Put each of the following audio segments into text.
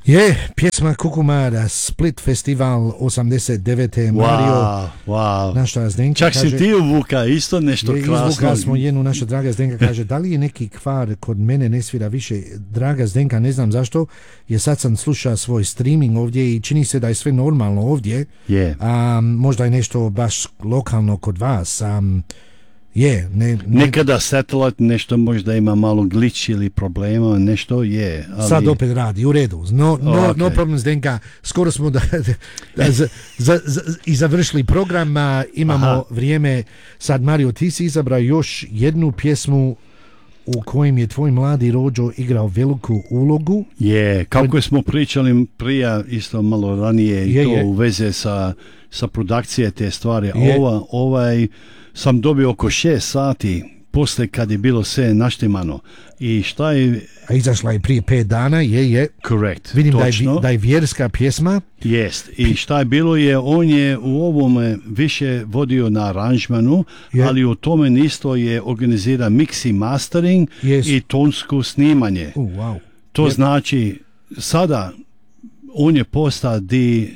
Je, pjesma Kukumara, Split Festival 89. Mario. Wow. Naša Zdenka Čak kaže, si ti uvuka isto nešto krasno. Izvuka smo jednu, naša draga Zdenka kaže, da li je neki kvar kod mene ne svira više? Draga Zdenka, ne znam zašto, jer sad sam slušao svoj streaming ovdje i čini se da je sve normalno ovdje. Možda je nešto baš lokalno kod vas. Nekada satelit nešto možda ima malo glitch ili problema, nešto je. Ali... Sad opet radi, u redu. No problem, Zdenka. Skoro smo i završili program, imamo vrijeme. Sad, Mario, ti si izabrao još jednu pjesmu u kojem je tvoj mladi rođo igrao veliku ulogu. Kako smo pričali prije, isto malo ranije, u veze sa produkcije te stvari. Ovaj sam dobio oko 6 sati poslije kad je bilo sve naštimano. I šta je... A izašla je prije 5 dana, Correct. Vidim da je vjerska pjesma. Jest. I šta je bilo je, on je u ovome više vodio na aranžmanu, ali u tome isto je organizira mix i mastering i tonsko snimanje. To znači, sada on je postao di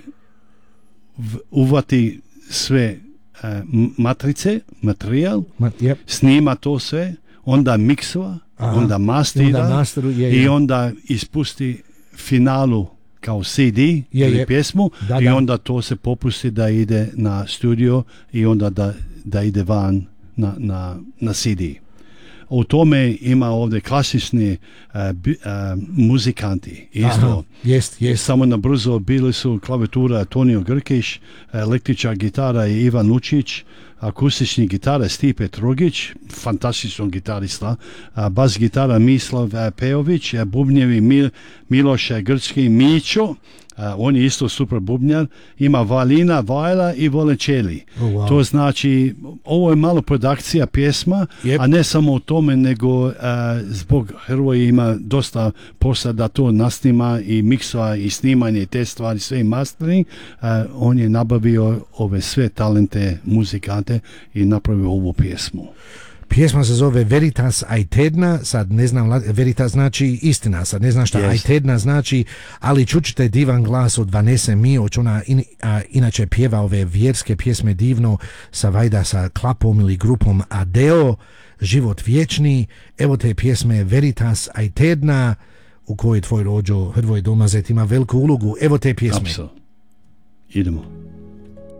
uvati sve matrice, materijal, snima to sve, onda miksova, onda mastira i onda ispusti finalu kao CD ili pjesmu i onda to se popusti da ide na studio i onda da ide van na CD. U tome ima ovdje klasični muzikanti isto. Samo na brzo bili su klavijatura Antonio Grkić, električna gitara je Ivan Lučić, akustični gitara Stipe Trogić, fantastičan gitarista, bas gitara Mislav Pejović, bubnjevi Miloš Grčki Mićo, on je isto super bubnjar, ima Valina, Vajla i Volenčeli. To znači, ovo je malo produkcija pjesma, a ne samo o tome, nego zbog Hrvoje ima dosta posla da to nasnima i miksa i snimanje i te stvari, sve i mastering. On je nabavio ove sve talente muzikante i napravio ovu pjesmu. Pjesma se zove Veritas Aetedna, sad ne znam, Veritas znači istina, sad ne znam šta Aetedna znači, ali čućete divan glas od Vanese Mioć, ona inače pjeva ove vjerske pjesme divno sa klapom ili grupom Adeo, Život vječni. Evo te pjesme Veritas Aetedna, u kojoj tvoj rođo Hrvoje Domazet ima veliku ulogu. Evo te pjesme. Idemo.